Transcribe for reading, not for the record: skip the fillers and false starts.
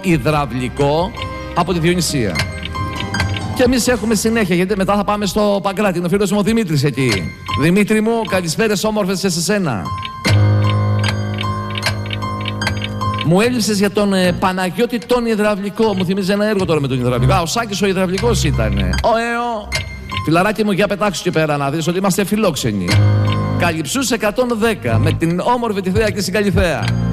υδραυλικό από τη Διονυσία. Και εμείς έχουμε συνέχεια, γιατί μετά θα πάμε στο Παγκράτη. Είναι ο φίλος μου ο Δημήτρης εκεί. Δημήτρη μου, καλησπέρες όμορφες και σε σένα. Μου έλειψες για τον Παναγιώτη τον υδραυλικό. Μου θυμίζει ένα έργο τώρα με τον υδραυλικό. Ο Σάκης ο υδραυλικός ήταν. Φιλαράκι μου, για πετάξου και πέρα να δεις ότι είμαστε φιλόξενοι. Καλυψούς 110 με την όμορφη τη θέα και στην Καλυθέα.